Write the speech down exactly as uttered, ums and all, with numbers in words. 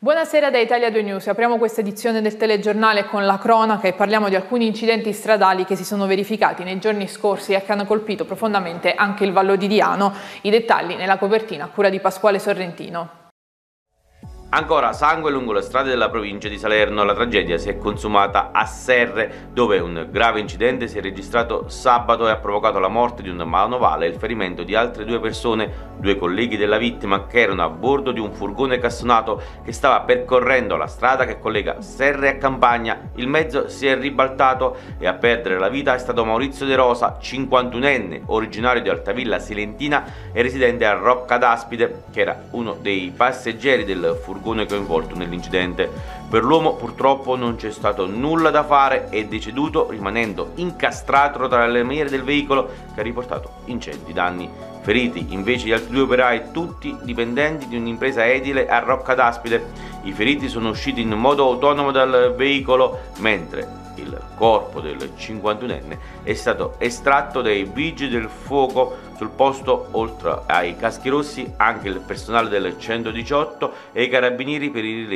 Buonasera da Italia due News, apriamo questa edizione del telegiornale con la cronaca e parliamo di alcuni incidenti stradali che si sono verificati nei giorni scorsi e che hanno colpito profondamente anche il Vallo di Diano. I dettagli nella copertina a cura di Pasquale Sorrentino. Ancora sangue lungo le strade della provincia di Salerno. La tragedia si è consumata a Serre, dove un grave incidente si è registrato sabato e ha provocato la morte di un manovale e il ferimento di altre due persone, due colleghi della vittima che erano a bordo di un furgone cassonato che stava percorrendo la strada che collega Serre a Campagna. Il mezzo si è ribaltato e a perdere la vita è stato Maurizio De Rosa, cinquantunenne, originario di Altavilla Silentina e residente a Rocca d'Aspide, che era uno dei passeggeri del furgone coinvolto nell'incidente. Per l'uomo purtroppo non c'è stato nulla da fare, è deceduto rimanendo incastrato tra le lamiere del veicolo che ha riportato ingenti danni. Feriti invece gli altri due operai, tutti dipendenti di un'impresa edile a Rocca d'Aspide. I feriti sono usciti in modo autonomo dal veicolo, mentre il corpo del cinquantunenne è stato estratto dai vigili del fuoco. Sul posto, oltre ai caschi rossi, anche il personale del centodiciotto e i carabinieri per i